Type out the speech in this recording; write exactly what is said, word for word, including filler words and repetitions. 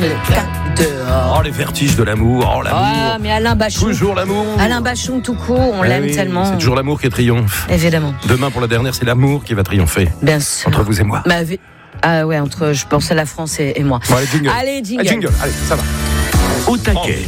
le quatre dehors. Oh, les vertiges de l'amour. Oh, l'amour. Ah, mais Alain Bachung. Toujours l'amour. Alain Bachung, tout court, on Eh l'aime oui, tellement. C'est toujours l'amour qui triomphe. Évidemment. Demain, pour la dernière, c'est l'amour qui va triompher. Bien sûr. Entre vous et moi. Bah, vi- ah ouais, entre, je pense à la France et, et moi. Bon, allez, jingle. Allez, jingle. Allez, jingle. Allez, ça va. Au taquet.